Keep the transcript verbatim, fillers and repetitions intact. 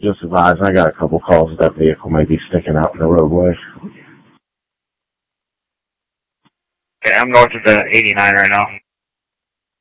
Just advise, I got a couple calls that that vehicle may be sticking out in the roadway. Okay, I'm north of the eighty-nine right now.